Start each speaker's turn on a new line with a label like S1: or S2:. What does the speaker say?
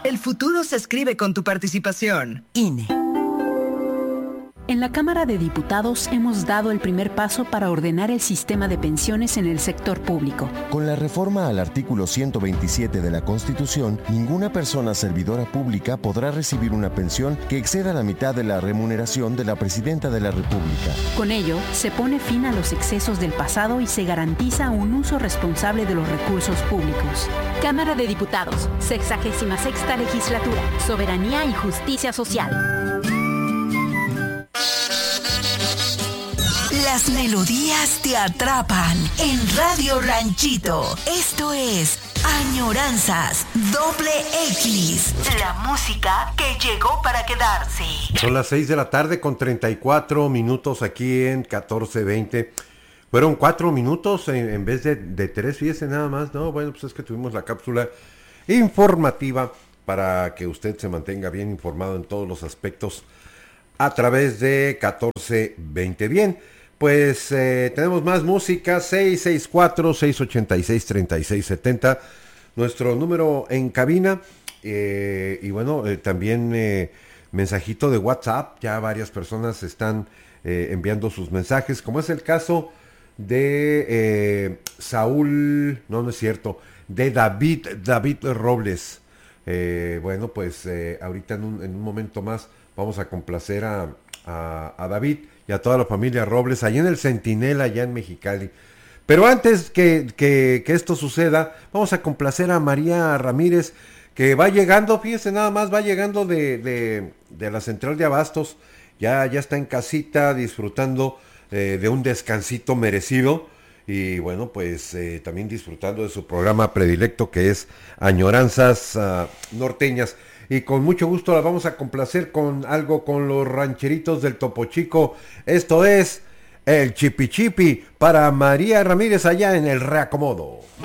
S1: El futuro se escribe con tu participación.
S2: INE.
S3: En la Cámara de Diputados hemos dado el primer paso para ordenar el sistema de pensiones en el sector público.
S4: Con la reforma al artículo 127 de la Constitución, ninguna persona servidora pública podrá recibir una pensión que exceda la mitad de la remuneración de la Presidenta de la República.
S3: Con ello, se pone fin a los excesos del pasado y se garantiza un uso responsable de los recursos públicos.
S5: Cámara de Diputados, 66ª Legislatura, Soberanía y Justicia Social.
S2: Las melodías te atrapan en Radio Ranchito. Esto es Añoranzas XX. La música que llegó para quedarse.
S6: Son las 6 de la tarde con 34 minutos aquí en 1420. Fueron 4 minutos en vez de 3, fíjese nada más, ¿no? Bueno, pues es que tuvimos la cápsula informativa para que usted se mantenga bien informado en todos los aspectos a través de 1420. Bien, pues tenemos más música, 664-686-3670, nuestro número en cabina, y bueno, también mensajito de WhatsApp, ya varias personas están enviando sus mensajes, como es el caso de Saúl, no es cierto, de David Robles. Bueno, pues ahorita en un momento más vamos a complacer a David y a toda la familia Robles, allá en el Centinela, allá en Mexicali. Pero antes que esto suceda, vamos a complacer a María Ramírez, que va llegando, fíjese nada más, va llegando de la central de abastos, ya está en casita disfrutando de un descansito merecido, y bueno, pues también disfrutando de su programa predilecto, que es Añoranzas Norteñas. Y con mucho gusto la vamos a complacer con algo con los rancheritos del Topo Chico. Esto es el Chipi Chipi para María Ramírez allá en el Reacomodo.